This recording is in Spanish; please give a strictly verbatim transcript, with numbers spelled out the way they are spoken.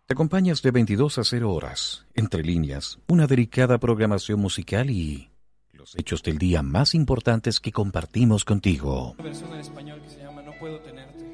Te acompañas de veintidós a cero horas, entre líneas, una delicada programación musical y los hechos del día más importantes que compartimos contigo. Una versión en español que se llama No puedo tenerte.